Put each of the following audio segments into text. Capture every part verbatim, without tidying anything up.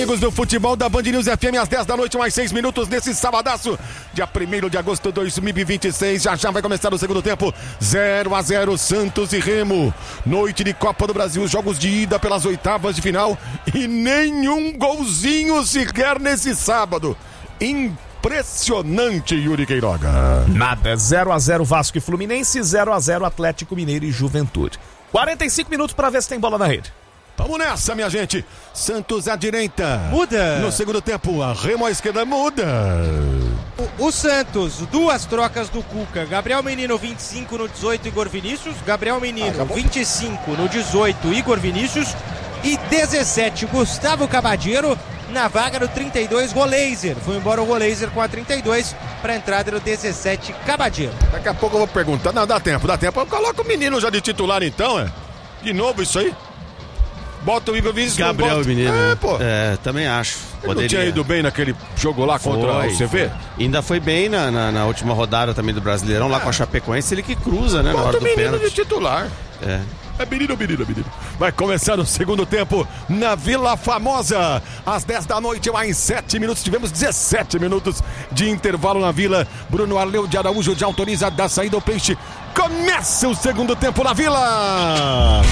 Amigos do futebol da Band News F M, às dez da noite, mais seis minutos nesse sabadaço, dia primeiro de agosto de dois mil e vinte e seis. Já já vai começar o segundo tempo, zero a zero, Santos e Remo. Noite de Copa do Brasil, jogos de ida pelas oitavas de final e nenhum golzinho sequer nesse sábado. Impressionante, Yuri Queiroga. Nada, zero a zero Vasco e Fluminense, zero a zero Atlético Mineiro e Juventude. quarenta e cinco minutos para ver se tem bola na rede. Vamos nessa, minha gente. Santos à direita. Muda. No segundo tempo, a Remo à esquerda muda. O, o Santos, duas trocas do Cuca. Gabriel Menino, vinte e cinco no dezoito, Igor Vinícius. Gabriel Menino, ah, vinte e cinco no dezoito, Igor Vinícius. E dezessete, Gustavo Cavadiero. Na vaga do trinta e dois, Goleiser. Foi embora o Goleiser com a trinta e dois para a entrada do dezessete, Cavadiero. Daqui a pouco eu vou perguntar. Não, dá tempo, dá tempo. Coloca o menino já de titular então, é? De novo isso aí? Bota o Igor Vinícius. Gabriel Menino. É, pô. É, também acho. Ele Poderia. Não tinha ido bem naquele jogo lá contra foi, o C V? Foi. Ainda foi bem na, na, na última rodada também do Brasileirão, lá é. com a Chapecoense. Ele que cruza, né? Bota na hora do pênalti. Bota o menino de titular. É. É menino, menino, menino. Vai começar o segundo tempo na Vila Famosa. Às dez da noite, mais sete minutos. Tivemos dezessete minutos de intervalo na Vila. Bruno Arleu de Araújo já autoriza da saída do Peixe. Começa o segundo tempo na Vila.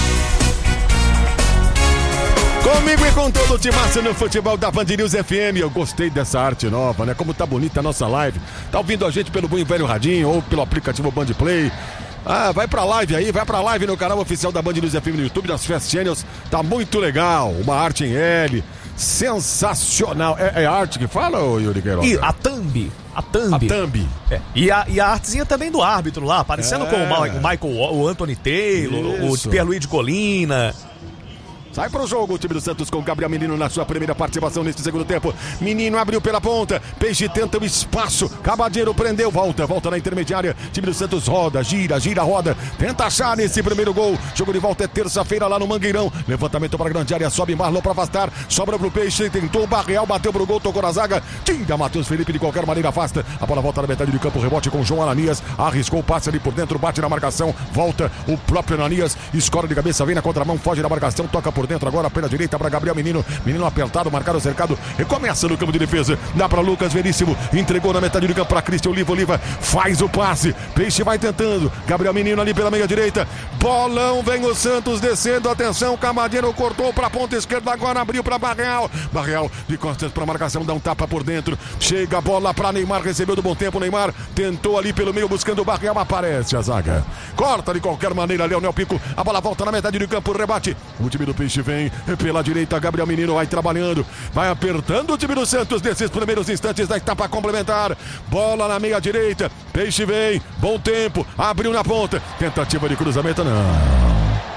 Comigo e com todo o timaço no futebol da Band News F M. Eu gostei dessa arte nova, né? Como tá bonita a nossa live. Tá ouvindo a gente pelo bom e velho radinho ou pelo aplicativo Band Play. Ah, vai pra live aí, vai pra live no canal oficial da Band News F M no YouTube, das Fast Channels. Tá muito legal, uma arte em L, sensacional. É, é arte que fala, ô Yuri Queiroga? E a thumb, a thumb. A thumb. É. E, a, e a artezinha também do árbitro lá, aparecendo é. com o, Ma- o Michael, o Anthony Taylor, Isso. o Pierluigi Colina. Sai pro jogo o time do Santos com Gabriel Menino na sua primeira participação neste segundo tempo. Menino abriu pela ponta, Peixe tenta o espaço, Cavadiero prendeu, volta, volta na intermediária. Time do Santos roda, gira, gira, roda, tenta achar nesse primeiro gol. Jogo de volta é terça-feira lá no Mangueirão. Levantamento para a grande área, sobe Marlon para afastar, sobra pro Peixe, tentou o Barreal, bateu pro gol, tocou na zaga. Tinga, Matheus Felipe de qualquer maneira afasta. A bola volta na metade do campo, rebote com João Ananias, arriscou o passe ali por dentro, bate na marcação, volta o próprio Ananias, escora de cabeça, vem na contramão, foge da marcação, toca por dentro agora pela direita para Gabriel Menino. Menino apertado, marcado, cercado. Recomeça no campo de defesa. Dá para Lucas Veríssimo. Entregou na metade do campo para Cristian Oliva. Oliva faz o passe. Peixe vai tentando. Gabriel Menino ali pela meia direita. Bolão, vem o Santos descendo. Atenção, Cavadiero cortou para a ponta esquerda. Agora abriu para Barreal. Barreal de costas para marcação. Dá um tapa por dentro. Chega a bola para Neymar. Recebeu do bom tempo. Neymar tentou ali pelo meio buscando o Barreal. Aparece a zaga. Corta de qualquer maneira. Leonel Pico. A bola volta na metade do campo. Rebate. O time do Peixe vem pela direita, Gabriel Menino vai trabalhando, vai apertando o time do Santos nesses primeiros instantes da etapa complementar. Bola na meia direita, Peixe vem, bom tempo, abriu na ponta, tentativa de cruzamento, não.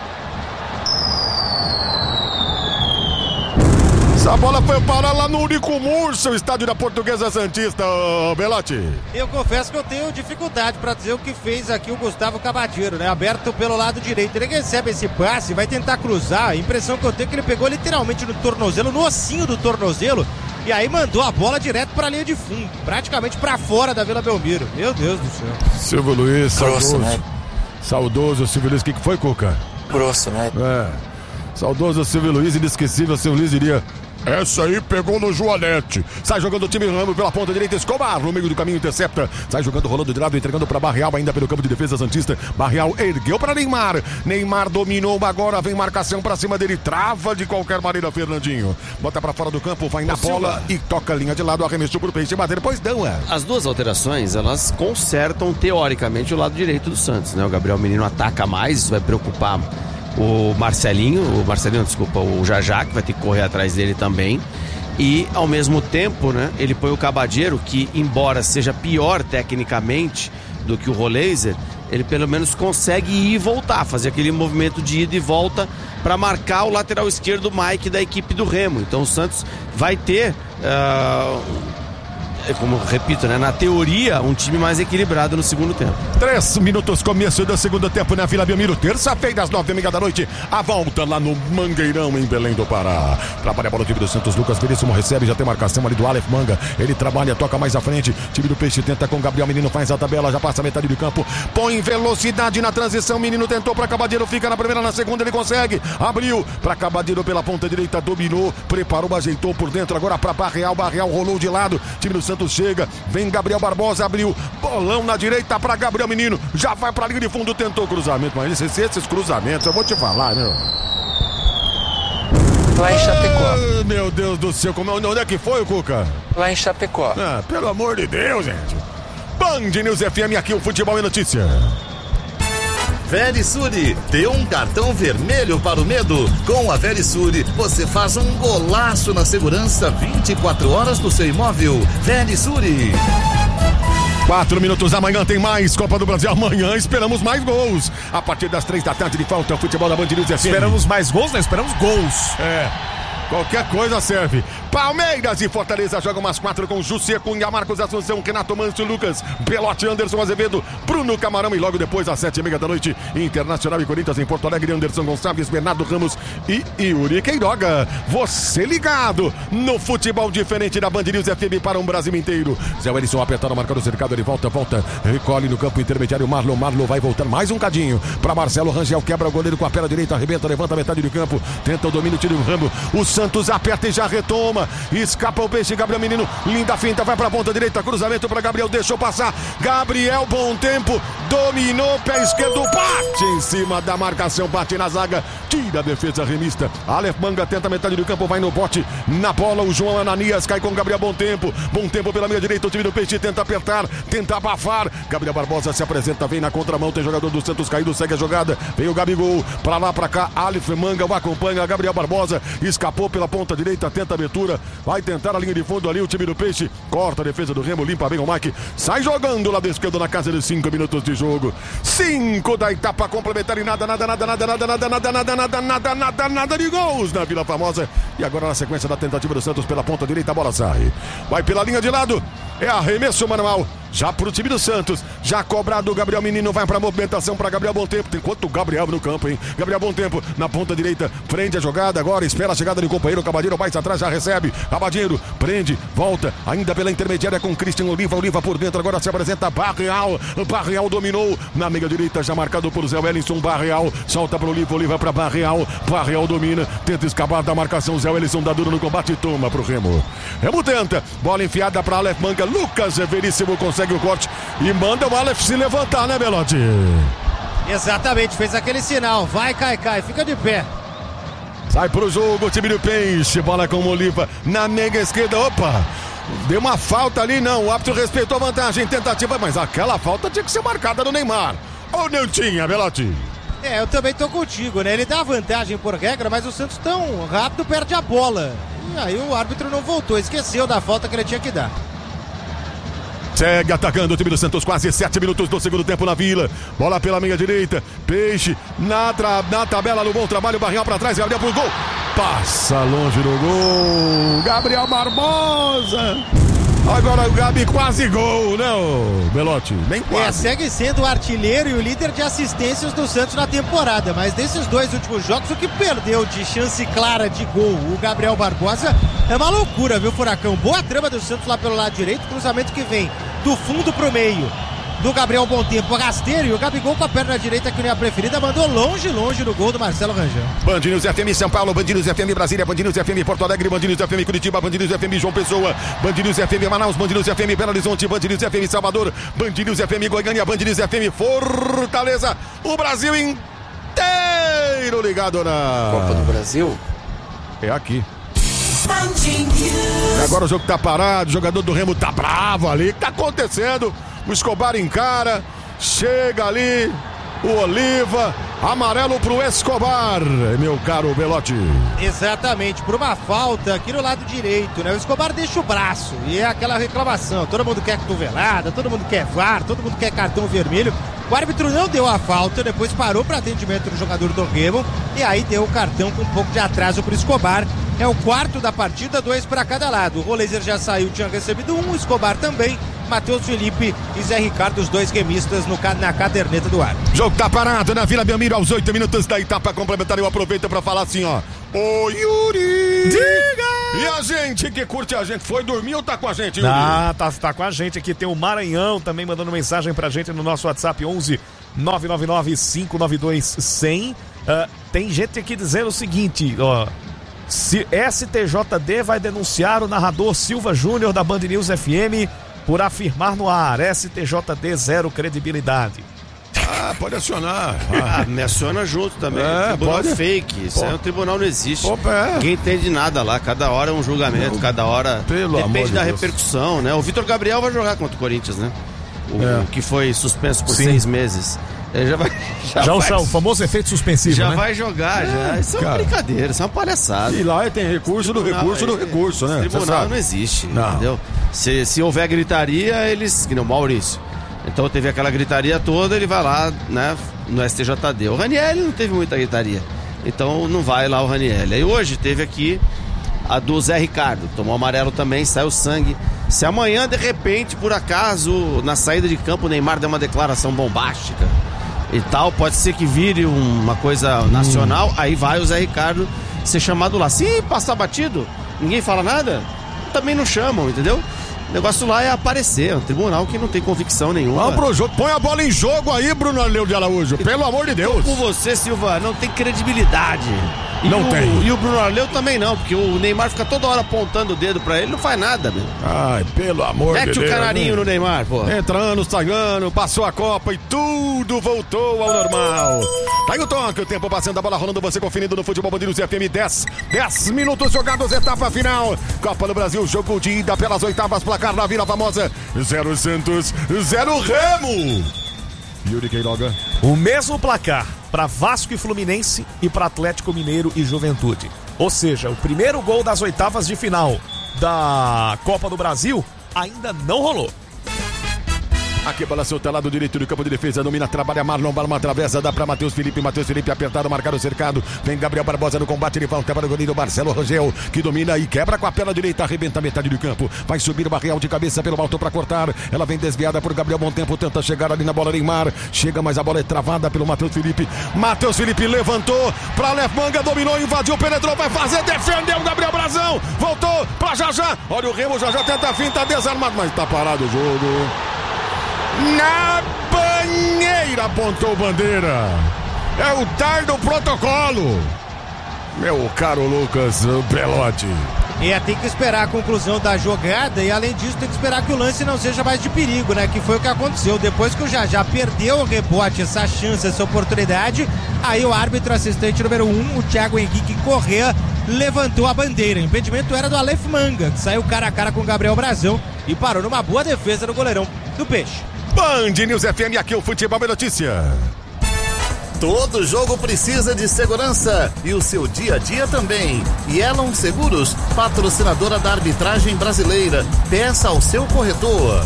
Essa bola foi parar lá no Único Murso, o estádio da Portuguesa Santista, Belotti. Eu confesso que eu tenho dificuldade para dizer o que fez aqui o Gustavo Cavadiero, né? Aberto pelo lado direito. Ele recebe esse passe, vai tentar cruzar. A impressão que eu tenho é que ele pegou literalmente no tornozelo, no ossinho do tornozelo, e aí mandou a bola direto para a linha de fundo, praticamente para fora da Vila Belmiro. Meu Deus do céu. Silvio Luiz, Grosso, saudoso. né? Saudoso Silvio Luiz. O que, que foi, Cuca? Grosso, né? É. Saudoso Silvio Luiz, inesquecível. Silvio Luiz diria: essa aí pegou no Joanete. Sai jogando o time Ramo pela ponta direita. Escobar no meio do caminho, intercepta. Sai jogando, rolando de lado, entregando para Barreal, ainda pelo campo de defesa santista. Barreal ergueu para Neymar. Neymar dominou, agora vem marcação para cima dele. Trava de qualquer maneira, Fernandinho. Bota para fora do campo, vai na bola e toca a linha de lado. Arremessou pro Peixe bater, depois não é. As duas alterações, elas consertam teoricamente o lado direito do Santos, né? O Gabriel Menino ataca mais, isso vai preocupar o Marcelinho, o Marcelinho, desculpa, o Jajá, que vai ter que correr atrás dele também. E ao mesmo tempo, né, ele põe o Cavadiero, que embora seja pior tecnicamente do que o Roleiser, ele pelo menos consegue ir e voltar, fazer aquele movimento de ida e volta para marcar o lateral esquerdo Mike da equipe do Remo. Então o Santos vai ter uh, como eu repito, né, na teoria, um time mais equilibrado no segundo tempo. Três minutos, começo do segundo tempo na Vila Belmiro, terça-feira às nove e meia da noite, a volta lá no Mangueirão, em Belém do Pará. Trabalha a bola o time do Santos, Lucas Veríssimo recebe, já tem marcação ali do Aleph Manga, ele trabalha, toca mais à frente, time do Peixe tenta com Gabriel Menino, faz a tabela, já passa a metade do campo, põe velocidade na transição, Menino tentou para Cabadeiro, fica na primeira, na segunda ele consegue, abriu para Cabadeiro pela ponta direita, dominou, preparou, ajeitou por dentro, agora para Barreal, Barreal rolou de lado, time do Santos chega, vem Gabriel Barbosa, abriu, bolão na direita para Gabriel Menino, já vai para a linha de fundo, tentou cruzamento, mas esses, esses cruzamentos, eu vou te falar, meu. Lá em Chapecó. Ah, meu Deus do céu, como, onde é que foi, Cuca? Lá em Chapecó. Ah, pelo amor de Deus, gente. Band News F M, aqui o Futebol é Notícia. Verisure, dê um cartão vermelho para o medo. Com a Verisure, você faz um golaço na segurança vinte e quatro horas do seu imóvel. Verisure. Quatro minutos, amanhã tem mais Copa do Brasil. Amanhã esperamos mais gols. A partir das três da tarde de falta, o futebol da Band News F M. Esperamos mais gols, né? Esperamos gols. É. Qualquer coisa serve. Palmeiras e Fortaleza jogam umas quatro com José Cunha, Marcos Assunção, Renato Manso, Lucas Belotti, Anderson Azevedo, Bruno Camarão e logo depois às sete e meia da noite, Internacional e Corinthians em Porto Alegre, Anderson Gonçalves, Bernardo Ramos e Yuri Queiroga. Você ligado no futebol diferente da Band News F M para um Brasil inteiro. Zé Wellison apertando, marcando o cercado, ele volta, volta, recolhe no campo intermediário, Marlon, Marlon vai voltar mais um cadinho para Marcelo Rangel, quebra o goleiro com a perna direita, arrebenta, levanta a metade do campo, tenta o domínio, tira o Rambo, o Santos aperta e já retoma, escapa o Peixe, Gabriel Menino, linda finta, vai pra ponta direita, cruzamento para Gabriel, deixou passar, Gabriel, bom tempo, dominou, pé esquerdo, bate em cima da marcação, bate na zaga, tira a defesa remista, Aleph Manga tenta a metade do campo, vai no bote, na bola, o João Ananias cai com Gabriel, bom tempo, bom tempo pela meia direita, o time do Peixe tenta apertar, tenta abafar, Gabriel Barbosa se apresenta, vem na contramão, tem jogador do Santos caído, segue a jogada, vem o Gabigol, pra lá, pra cá, Aleph Manga o acompanha, Gabriel Barbosa escapou pela ponta direita, tenta a abertura, vai tentar a linha de fundo ali, o time do Peixe, corta a defesa do Remo, limpa bem o Mike, sai jogando lado esquerdo na casa de cinco minutos de jogo, cinco da etapa complementar e nada, nada, nada, nada, nada, nada, nada, nada, nada, nada, nada, nada de gols na Vila Famosa, e agora na sequência da tentativa do Santos pela ponta direita, a bola sai, vai pela linha de lado, é arremesso manual, já pro time do Santos, já cobrado o Gabriel Menino, vai pra movimentação para Gabriel Bom Tempo, tem quanto Gabriel no campo, hein, Gabriel Bom Tempo, na ponta direita, prende a jogada agora, espera a chegada do companheiro, Cabadeiro vai atrás, já recebe, Cabadeiro, prende, volta, ainda pela intermediária com Christian Oliva, Oliva por dentro, agora se apresenta Barreal, Barreal dominou, na meia direita já marcado por Zé Wellison, Barreal, solta pro Oliva, Oliva pra Barreal, Barreal domina, tenta escapar da marcação, Zé Wellison dá duro no combate, toma pro Remo, Remo tenta, bola enfiada pra Aleph Manga, Lucas Veríssimo consegue o corte e manda o Aleph se levantar, né, Belotti? Exatamente, fez aquele sinal, vai, cai, cai, fica de pé. Sai pro jogo o time do Peixe, bola com o Oliva na meia esquerda, opa, deu uma falta ali, não, o árbitro respeitou a vantagem, tentativa, mas aquela falta tinha que ser marcada no Neymar, ou não tinha, Belotti? É, eu também tô contigo, né, ele dá vantagem por regra, mas o Santos tão rápido perde a bola, e aí o árbitro não voltou, esqueceu da falta que ele tinha que dar. Segue atacando o time do Santos, quase sete minutos do segundo tempo na Vila. Bola pela meia direita. Peixe na, tra... na tabela, no bom trabalho. Barreal pra trás, Gabriel pro gol. Passa longe do gol. Gabriel Barbosa. Agora o Gabi quase gol, né, Belotti? Bem quase. É, segue sendo o artilheiro e o líder de assistências do Santos na temporada. Mas desses dois últimos jogos, o que perdeu de chance clara de gol o Gabriel Barbosa é uma loucura, viu, Furacão? Boa trama do Santos lá pelo lado direito, cruzamento que vem do fundo pro meio do Gabriel Bom Tempo, rasteiro, e o Gabigol com a perna direita, que não é a preferida, mandou longe, longe no gol do Marcelo Rangel. Band News F M São Paulo, Band News F M Brasília, Band News F M Porto Alegre, Band News F M Curitiba, Band News F M João Pessoa, Band News F M Manaus, Band News F M Belo Horizonte, Band News F M Salvador, Band News F M Goiânia, Band News F M Fortaleza, o Brasil inteiro ligado na Copa do Brasil é aqui. Agora o jogo tá parado, o jogador do Remo tá bravo ali, o que tá acontecendo? O Escobar encara, chega ali, o Oliva, amarelo pro Escobar, meu caro Belotti. Exatamente, por uma falta aqui no lado direito, né? O Escobar deixa o braço e é aquela reclamação, todo mundo quer cotovelada, todo mundo quer V A R, todo mundo quer cartão vermelho. O árbitro não deu a falta, depois parou para atendimento do jogador do Remo e aí deu o cartão com um pouco de atraso pro Escobar. É o quarto da partida, dois para cada lado. O Roleiser já saiu, tinha recebido um, o Escobar também. Matheus Felipe e Zé Ricardo, os dois remistas no, na caderneta do ar. Jogo tá parado na Vila Belmiro aos oito minutos da etapa complementar. Eu aproveito pra falar assim, ó. Ô Yuri! Diga! E a gente que curte a gente, foi dormir ou tá com a gente, Yuri? Ah, tá, tá com a gente aqui. Tem o Maranhão também mandando mensagem pra gente no nosso WhatsApp onze nove nove nove cinco nove dois cem. Uh, tem gente aqui dizendo o seguinte, ó. Se S T J D vai denunciar o narrador Silva Júnior da Band News F M por afirmar no ar, S T J D zero credibilidade. Ah, pode acionar. Ah, me aciona junto também. É, tribunal pode. Fake. Isso aí, o tribunal não existe. Opa, é. Ninguém entende nada lá. Cada hora é um julgamento, cada hora. Pelo amor depende de da Deus. repercussão, né? O Vitor Gabriel vai jogar contra o Corinthians, né? O, É. o que foi suspenso por Sim. seis meses. Ele já vai. Já, Já o, vai, o famoso efeito suspensivo, já né? vai jogar, já. Isso é uma cara. brincadeira, isso é uma palhaçada. E lá tem recurso do Tribunal, recurso do é, recurso, né? esse Você Tribunal sabe. não existe, Não. entendeu? Se, se houver gritaria, eles. Que nem o Maurício. Então teve aquela gritaria toda, ele vai lá, né, no S T J D. O Ranieri não teve muita gritaria. Então não vai lá o Ranieri. Aí hoje teve aqui a do Zé Ricardo. Tomou amarelo também, saiu sangue. Se amanhã, de repente, por acaso, na saída de campo, o Neymar der uma declaração bombástica e tal, pode ser que vire uma coisa nacional, hum. aí vai o Zé Ricardo ser chamado lá. Se passar batido, ninguém fala nada, também não chamam, entendeu? O negócio lá é aparecer, é um tribunal que não tem convicção nenhuma. Vamos pro jogo, põe a bola em jogo aí, Bruno Arleu de Araújo, pelo amor de Deus. Com você, Silva, não tem credibilidade. E Não o, tem. E o Bruno Arleu também não, porque o Neymar fica toda hora apontando o dedo pra ele, não faz nada, meu. Ai, pelo amor de Mete Deus. o canarinho no Neymar, pô. Entra ano, sai ano, passou a Copa e tudo voltou ao normal. Tá aí o toque, o tempo passando, a bola rolando, você conferindo no Futebol Band News F M. dez, dez minutos jogados, etapa final. Copa do Brasil, jogo de ida pelas oitavas, placar na Vila Famosa. Zero Santos, zero Remo. Yuri Queiroga. O mesmo placar para Vasco e Fluminense e para Atlético Mineiro e Juventude. Ou seja, o primeiro gol das oitavas de final da Copa do Brasil ainda não rolou. Aqui bola solta, lado direito do campo de defesa, domina, trabalha Marlon, Balma atravessa, dá pra Matheus Felipe, Matheus Felipe apertado, marcado o cercado, vem Gabriel Barbosa no combate, ele volta para o goleiro Marcelo Rangel, que domina e quebra com a perna direita, arrebenta a metade do campo, vai subir o Barreal de cabeça pelo alto pra cortar, ela vem desviada por Gabriel Bom Tempo, tenta chegar ali na bola Neymar, chega, mas a bola é travada pelo Matheus Felipe, Matheus Felipe levantou pra left manga, dominou, invadiu, penetrou, vai fazer, defendeu o Gabriel Brazão, voltou pra Jajá, olha o Remo, Jajá tenta a finta, desarmado, mas tá parado o jogo. Na banheira apontou bandeira. É o tar do protocolo. Meu caro Lucas Belotti. E tem que esperar a conclusão da jogada e além disso tem que esperar que o lance não seja mais de perigo, né? Que foi o que aconteceu. Depois que o Jajá perdeu o rebote, essa chance, essa oportunidade, aí o árbitro assistente número um, o Thiago Henrique Correa, levantou a bandeira. O impedimento era do Aleph Manga, que saiu cara a cara com o Gabriel Brazão e parou numa boa defesa do goleirão do Peixe. Band News F M, aqui o Futebol é Notícia. Todo jogo precisa de segurança e o seu dia a dia também. E Elon Seguros, patrocinadora da arbitragem brasileira. Peça ao seu corretor.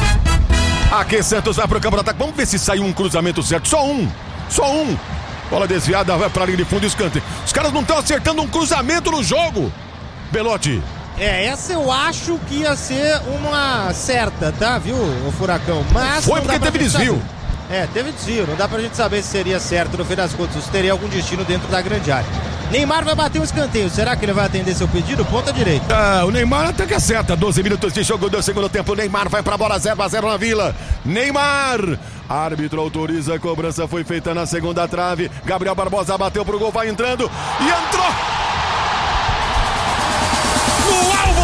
Aqui Santos vai pro campo de ataque. Vamos ver se saiu um cruzamento certo. Só um. Só um. Bola desviada, vai pra linha de fundo e escanteio. Os caras não estão acertando um cruzamento no jogo. Belotti. É, essa eu acho que ia ser uma certa, tá, viu, o Furacão? Mas Foi não dá porque pra teve gente desvio. saber. É, teve desvio, não dá pra gente saber se seria certo no fim das contas, se teria algum destino dentro da grande área. Neymar vai bater um escanteio, será que ele vai atender seu pedido? Ponta direita. Ah, o Neymar até que acerta, doze minutos de jogo do segundo tempo, o Neymar vai pra bola, zero a zero na Vila. Neymar, árbitro autoriza, a cobrança foi feita na segunda trave, Gabriel Barbosa bateu pro gol, vai entrando e entrou! No alvo